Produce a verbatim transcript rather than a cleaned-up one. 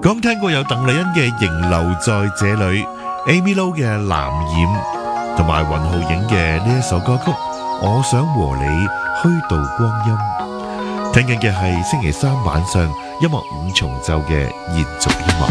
剛聽過有鄧麗欣嘅《仍留在這裏》，Amy Lo 嘅《藍染》，同埋雲浩影嘅呢一首歌曲《我想和你虛度光陰》。聽緊嘅係星期三晚上音樂五重奏嘅延續音樂。